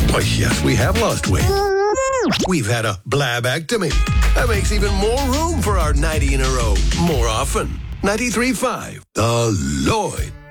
Why, yes, we have lost weight. We've had a blabectomy. That makes even more room for our 90 in a row more often. 93.5, The Lloyd.